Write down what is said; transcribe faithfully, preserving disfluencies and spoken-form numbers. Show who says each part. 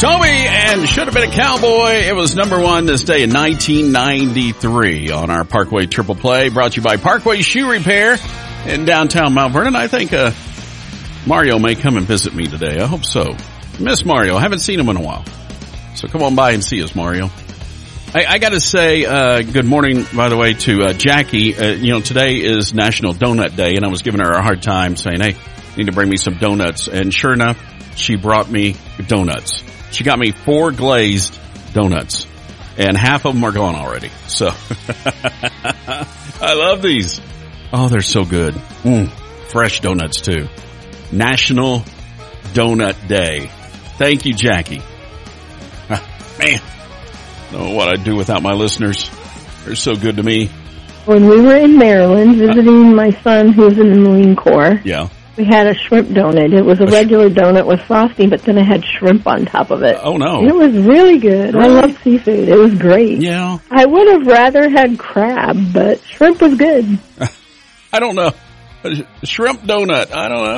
Speaker 1: Toby and Should Have Been a Cowboy. It was number one this day in nineteen ninety-three on our Parkway Triple Play, brought to you by Parkway Shoe Repair in downtown Mount Vernon. I think uh Mario may come and visit me today. I hope so. Miss Mario. I haven't seen him in a while. So come on by and see us, Mario. I, I got to say uh good morning, by the way, to uh, Jackie. Uh, you know, today is National Donut Day, and I was giving her a hard time saying, hey, you need to bring me some donuts. And sure enough, she brought me donuts. She got me four glazed donuts, and half of them are gone already. So I love these. Oh, they're so good. Mm, fresh donuts, too. National Donut Day. Thank you, Jackie. Ah, man, I don't know what I'd do without my listeners. They're so good to me.
Speaker 2: When we were in Maryland visiting uh, my son who's in the Marine Corps,
Speaker 1: yeah,
Speaker 2: we had a shrimp donut. It was a regular donut with frosting, but then it had shrimp on top of it.
Speaker 1: Oh, no.
Speaker 2: It was really good. Really? I love seafood. It was great.
Speaker 1: Yeah.
Speaker 2: I would have rather had crab, but shrimp was good.
Speaker 1: I don't know. A shrimp donut. I don't know.